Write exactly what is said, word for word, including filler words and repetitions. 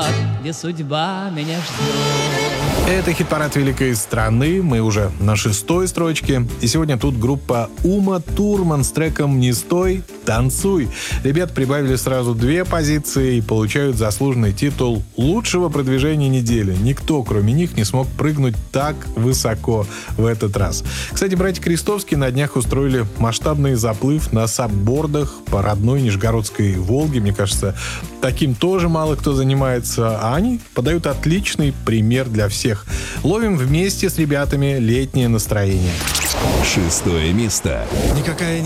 городах, где судьба меня ждет. Это хит-парад великой страны, мы уже на шестой строчке. И сегодня тут группа Ума Турман с треком «Не стой, танцуй». Ребята прибавили сразу две позиции и получают заслуженный титул лучшего продвижения недели. Никто, кроме них, не смог прыгнуть так высоко в этот раз. Кстати, братья Крестовские на днях устроили масштабный заплыв на саббордах по родной Нижегородской Волге. Мне кажется, таким тоже мало кто занимается, а они подают отличный пример для всех. Ловим вместе с ребятами летнее настроение. Шестое место. Никакая